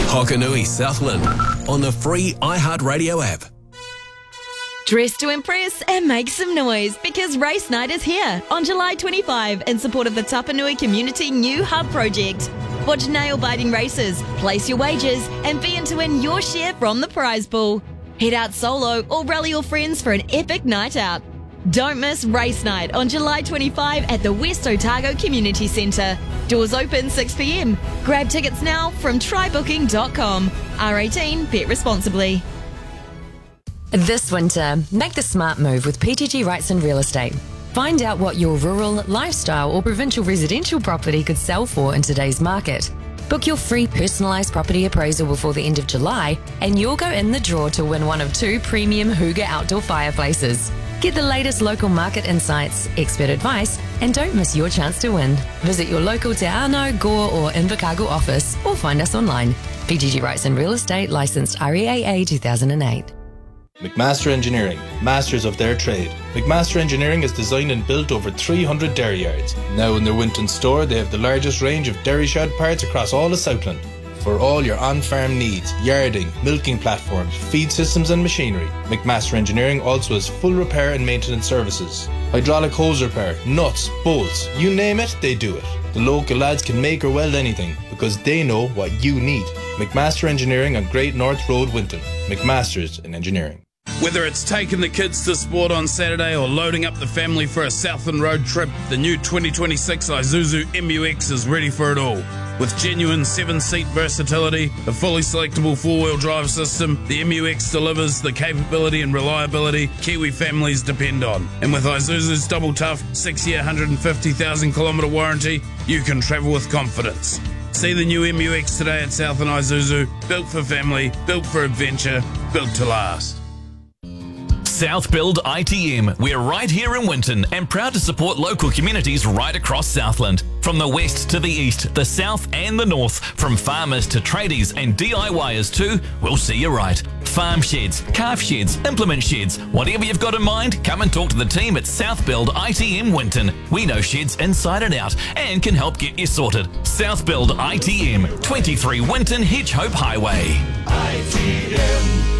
Hokanui Southland on the free iHeartRadio app. Dress to impress and make some noise because Race Night is here on July 25 in support of the Tapanui Community New Hub project. Watch nail-biting races, place your wagers and be in to win your share from the prize pool. Head out solo or rally your friends for an epic night out. Don't miss Race Night on July 25 at the West Otago Community Centre. Doors open 6 p.m. Grab tickets now from trybooking.com. R18, bet responsibly. This winter, make the smart move with PGG Wrightson Real Estate. Find out what your rural, lifestyle or provincial residential property could sell for in today's market. Book your free personalised property appraisal before the end of July and you'll go in the draw to win one of 2 premium Hooga outdoor fireplaces. Get the latest local market insights, expert advice and don't miss your chance to win. Visit your local Te Anau, Gore or Invercargill office or find us online. PGG Wrightson Real Estate, licensed REAA 2008. McMaster Engineering, masters of their trade. McMaster Engineering has designed and built over 300 dairy yards. Now in their Winton store, they have the largest range of dairy shed parts across all of Southland. For all your on-farm needs, yarding, milking platforms, feed systems and machinery, McMaster Engineering also has full repair and maintenance services. Hydraulic hose repair, nuts, bolts, you name it, they do it. The local lads can make or weld anything because they know what you need. McMaster Engineering on Great North Road, Winton. McMaster's in Engineering. Whether it's taking the kids to sport on Saturday or loading up the family for a Southland road trip, the new 2026 Isuzu MU-X is ready for it all. With genuine 7-seat versatility, a fully selectable 4-wheel drive system, the MU-X delivers the capability and reliability Kiwi families depend on. And with Isuzu's double tough 6-year 150,000 kilometre warranty, you can travel with confidence. See the new MU-X today at Southland Isuzu, built for family, built for adventure, built to last. South Build ITM. We're right here in Winton and proud to support local communities right across Southland. From the west to the east, the south and the north, from farmers to tradies and DIYers too, we'll see you right. Farm sheds, calf sheds, implement sheds, whatever you've got in mind, come and talk to the team at South Build ITM Winton. We know sheds inside and out and can help get you sorted. South Build ITM, 23 Winton Hedgehope Highway. ITM.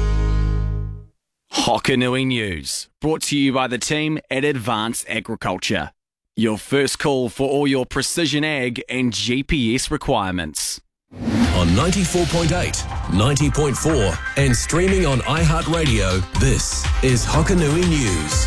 Hokanui News, brought to you by the team at Advanced Agriculture. Your first call for all your precision ag and GPS requirements. On 94.8, 90.4 and streaming on iHeartRadio, this is Hokanui News.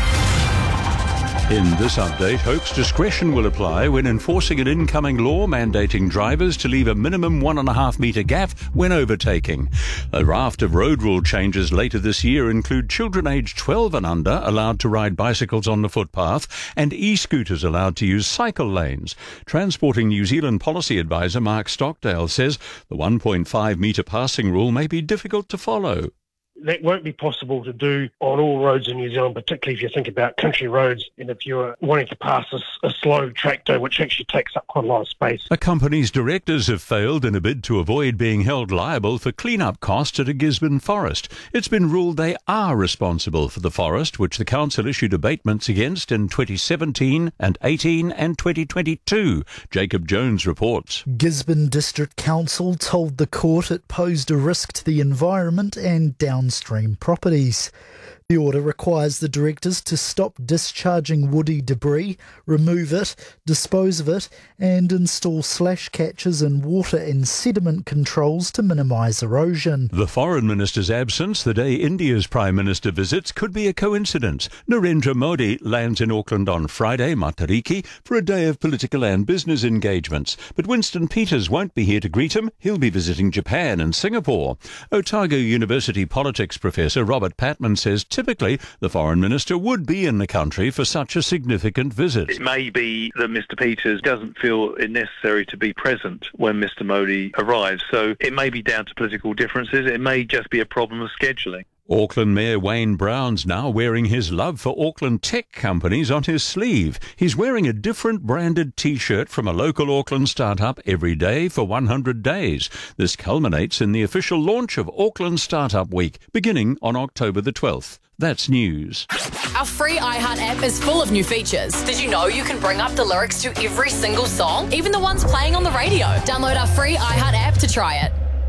In this update, Hope's discretion will apply when enforcing an incoming law mandating drivers to leave a minimum 1.5 metre gap when overtaking. A raft of road rule changes later this year include children aged 12 and under allowed to ride bicycles on the footpath and e-scooters allowed to use cycle lanes. Transporting New Zealand policy advisor Mark Stockdale says the 1.5 metre passing rule may be difficult to follow. That won't be possible to do on all roads in New Zealand, particularly if you think about country roads and if you're wanting to pass a slow tractor, which actually takes up quite a lot of space. A company's directors have failed in a bid to avoid being held liable for clean-up costs at a Gisborne forest. It's been ruled they are responsible for the forest, which the council issued abatements against in 2017 and 18 and 2022. Jacob Jones reports. Gisborne District Council told the court it posed a risk to the environment and downstream properties. The order requires the directors to stop discharging woody debris, remove it, dispose of it, and install slash catches and water and sediment controls to minimise erosion. The Foreign Minister's absence the day India's Prime Minister visits could be a coincidence. Narendra Modi lands in Auckland on Friday, Matariki, for a day of political and business engagements. But Winston Peters won't be here to greet him. He'll be visiting Japan and Singapore. Otago University politics professor Robert Patman says typically the Foreign Minister would be in the country for such a significant visit. It may be that Mr Peters doesn't feel it necessary to be present when Mr Modi arrives, so it may be down to political differences. It may just be a problem of scheduling. Auckland Mayor Wayne Brown's now wearing his love for Auckland tech companies on his sleeve. He's wearing a different branded T-shirt from a local Auckland startup every day for 100 days. This culminates in the official launch of Auckland Startup Week, beginning on October the 12th. That's news. Our free iHeart app is full of new features. Did you know you can bring up the lyrics to every single song, even the ones playing on the radio? Download our free iHeart app to try it.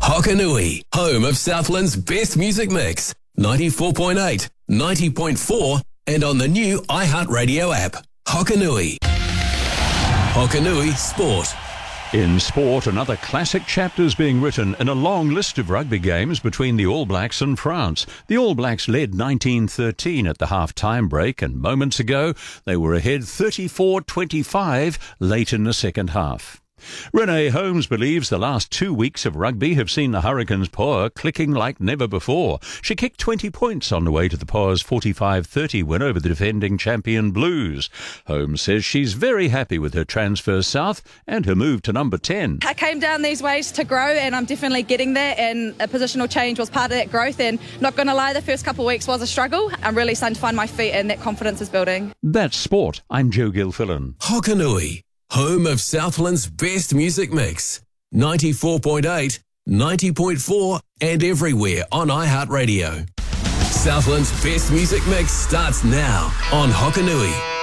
Hokanui, home of Southland's best music mix. 94.8, 90.4 and on the new iHeartRadio app. Hokanui. Hokanui Sport. In sport, another classic chapter is being written in a long list of rugby games between the All Blacks and France. The All Blacks led 19-13 at the half-time break, and moments ago they were ahead 34-25 late in the second half. Renee Holmes believes the last 2 weeks of rugby have seen the Hurricanes' power clicking like never before. She kicked 20 points on the way to the Power's 45-30 win over the defending champion Blues. Holmes says she's very happy with her transfer south and her move to number 10. I came down these ways to grow, and I'm definitely getting there, and a positional change was part of that growth, and not going to lie, the first couple of weeks was a struggle. I'm really starting to find my feet, and that confidence is building. That's sport. I'm Joe Gilfillan. Hokanui, home of Southland's best music mix. 94.8, 90.4 and everywhere on iHeartRadio. Southland's best music mix starts now on Hokanui.